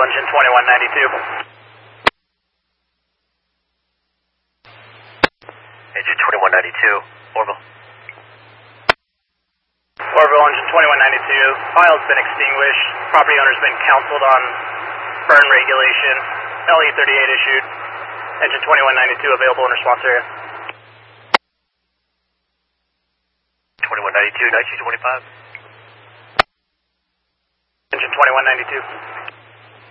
engine 2192. Engine 2192, Orville. Orville, engine 2192. File's been extinguished. Property owner's been counseled on burn regulation. LE38 issued. Engine 2192 available in response area. 2192, 1925. Engine 2192.